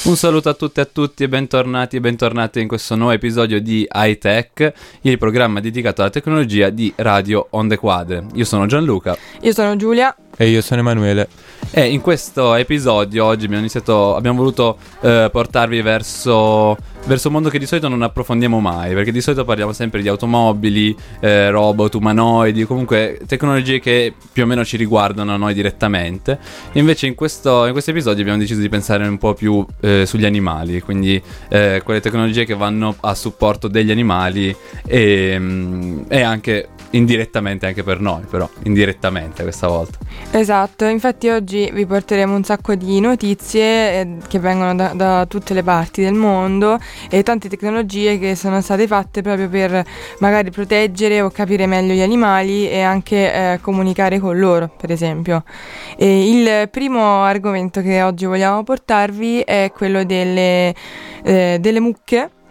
Un saluto a tutte e a tutti e bentornati in questo nuovo episodio di iTech, il programma dedicato alla tecnologia di Radio Onde Quadre. Io sono Gianluca. Io sono Giulia. E io sono Emanuele. E in questo episodio oggi abbiamo voluto portarvi verso un mondo che di solito non approfondiamo mai, perché di solito parliamo sempre di automobili, robot, umanoidi, comunque tecnologie che più o meno ci riguardano a noi direttamente. E invece in questo episodio abbiamo deciso di pensare un po' più sugli animali, quindi quelle tecnologie che vanno a supporto degli animali e anche indirettamente anche per noi, però indirettamente questa volta. Esatto, infatti oggi vi porteremo un sacco di notizie che vengono da tutte le parti del mondo e tante tecnologie che sono state fatte proprio per magari proteggere o capire meglio gli animali e anche comunicare con loro, per esempio. E il primo argomento che oggi vogliamo portarvi è quello delle mucche.